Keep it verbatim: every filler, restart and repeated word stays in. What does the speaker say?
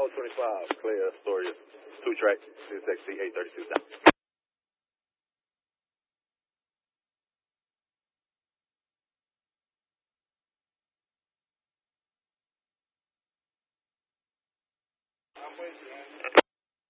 Oh, twenty-five, clear, Astoria. Two track, six X C eight thirty-two down. I'm with you, man.